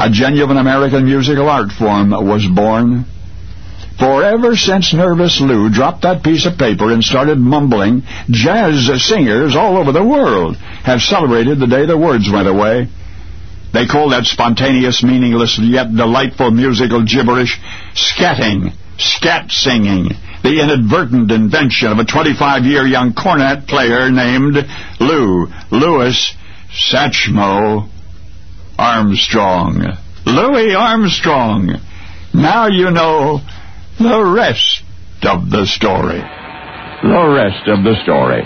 A genuine American musical art form was born. For ever since Nervous Lou dropped that piece of paper and started mumbling, jazz singers all over the world have celebrated the day the words went away. They call that spontaneous, meaningless, yet delightful musical gibberish scatting, scat singing, the inadvertent invention of a 25-year young cornet player named Louis Satchmo Armstrong. Louis Armstrong. Now you know the rest of the story. The rest of the story.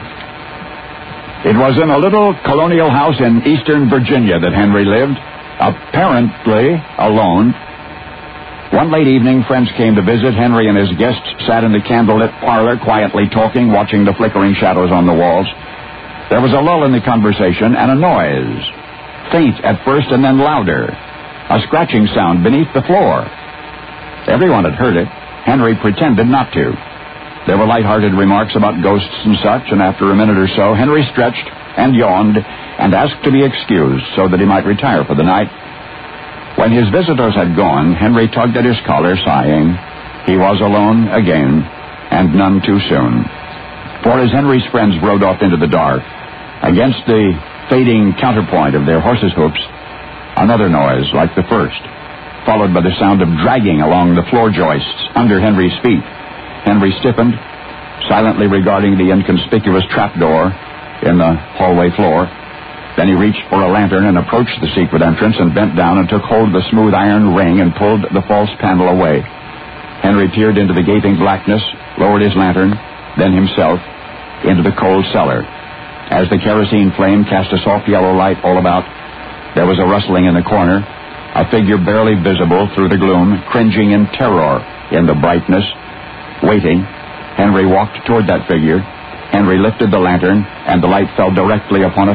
It was in a little colonial house in eastern Virginia that Henry lived, apparently alone. One late evening, friends came to visit. Henry and his guests sat in the candlelit parlor, quietly talking, watching the flickering shadows on the walls. There was a lull in the conversation and a noise. Faint at first and then louder. A scratching sound beneath the floor. Everyone had heard it. Henry pretended not to. There were light-hearted remarks about ghosts and such, and after a minute or so, Henry stretched and yawned and asked to be excused so that he might retire for the night. When his visitors had gone, Henry tugged at his collar, sighing. He was alone again, and none too soon. For as Henry's friends rode off into the dark, against the fading counterpoint of their horses' hoofs, another noise like the first, followed by the sound of dragging along the floor joists under Henry's feet. Henry stiffened, silently regarding the inconspicuous trapdoor in the hallway floor. Then he reached for a lantern and approached the secret entrance and bent down and took hold of the smooth iron ring and pulled the false panel away. Henry peered into the gaping blackness, lowered his lantern, then himself, into the cold cellar. As the kerosene flame cast a soft yellow light all about, there was a rustling in the corner, a figure barely visible through the gloom, cringing in terror in the brightness. Waiting, Henry walked toward that figure. Henry lifted the lantern, and the light fell directly upon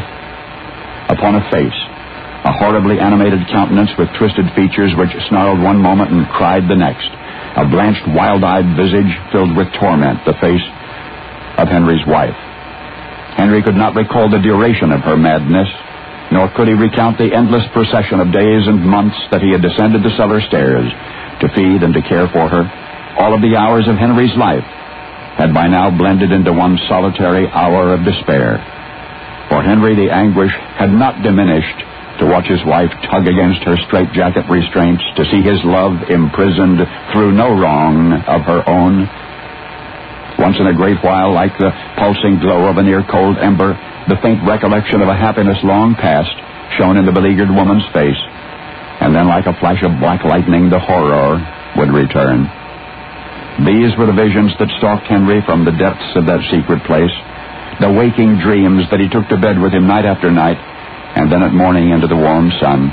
a face, a horribly animated countenance with twisted features which snarled one moment and cried the next, a blanched, wild-eyed visage filled with torment, the face of Henry's wife. Henry could not recall the duration of her madness, nor could he recount the endless procession of days and months that he had descended the cellar stairs to feed and to care for her. All of the hours of Henry's life had by now blended into one solitary hour of despair. For Henry, the anguish had not diminished to watch his wife tug against her straitjacket restraints, to see his love imprisoned through no wrong of her own. Once in a great while, like the pulsing glow of a near-cold ember, the faint recollection of a happiness long past shone in the beleaguered woman's face, and then like a flash of black lightning, the horror would return. These were the visions that stalked Henry from the depths of that secret place, the waking dreams that he took to bed with him night after night, and then at morning into the warm sun.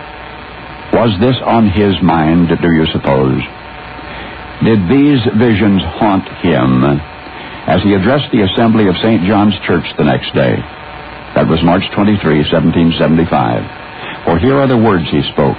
Was this on his mind, do you suppose? Did these visions haunt him as he addressed the assembly of St. John's Church the next day? That was March 23, 1775. For here are the words he spoke.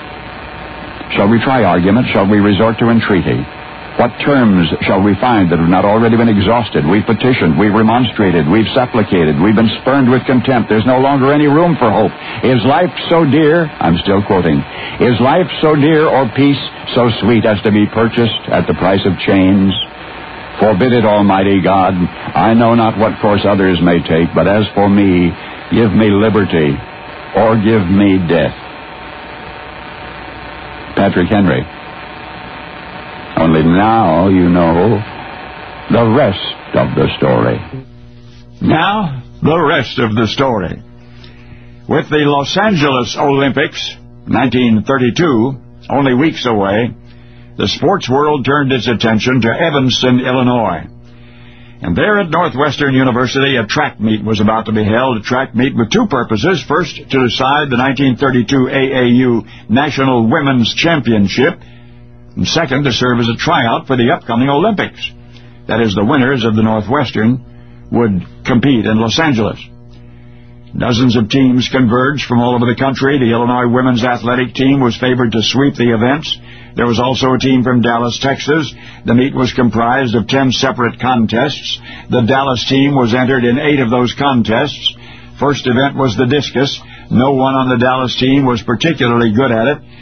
Shall we try argument? Shall we resort to entreaty? What terms shall we find that have not already been exhausted? We've petitioned, we've remonstrated, we've supplicated, we've been spurned with contempt. There's no longer any room for hope. Is life so dear? I'm still quoting. Is life so dear, or peace so sweet as to be purchased at the price of chains? Forbid it, Almighty God. I know not what course others may take, but as for me, give me liberty, or give me death. Patrick Henry. Only now you know the rest of the story. Now, the rest of the story. With the Los Angeles Olympics, 1932, only weeks away, the sports world turned its attention to Evanston, Illinois. And there at Northwestern University, a track meet was about to be held, a track meet with two purposes. First, to decide the 1932 AAU National Women's Championship, and second, to serve as a tryout for the upcoming Olympics. That is, the winners of the Northwestern would compete in Los Angeles. Dozens of teams converged from all over the country. The Illinois women's athletic team was favored to sweep the events. There was also a team from Dallas, Texas. The meet was comprised of 10 separate contests. The Dallas team was entered in 8 of those contests. First event was the discus. No one on the Dallas team was particularly good at it.